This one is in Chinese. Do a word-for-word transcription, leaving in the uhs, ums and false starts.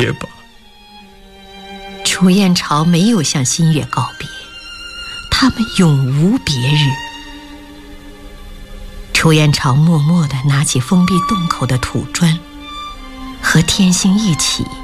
别吧。 楚燕朝没有向新月告别，他们永无别日。楚燕朝默默地拿起封闭洞口的土砖，和天星一起